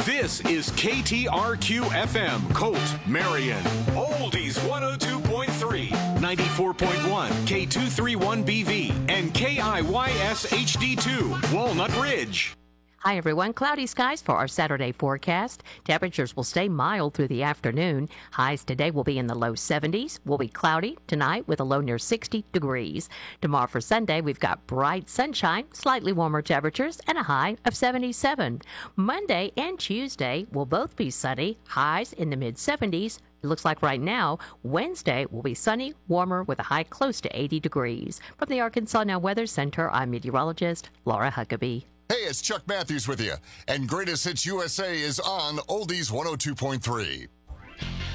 This is KTRQ FM, Colt, Marion. Oldies 102.3, 94.1, K231BV, and KIYS HD2, Walnut Ridge. Hi, everyone. Cloudy skies for our Saturday forecast. Temperatures will stay mild through the afternoon. Highs today will be in the low 70s. Will be cloudy tonight with a low near 60 degrees. Tomorrow for Sunday, we've got bright sunshine, slightly warmer temperatures, and a high of 77. Monday and Tuesday will both be sunny, highs in the mid-70s. It looks like right now, Wednesday will be sunny, warmer with a high close to 80 degrees. From the Arkansas Now Weather Center, I'm meteorologist Laura Huckabee. Hey, it's Chuck Matthews with you, and Greatest Hits USA is on Oldies 102.3.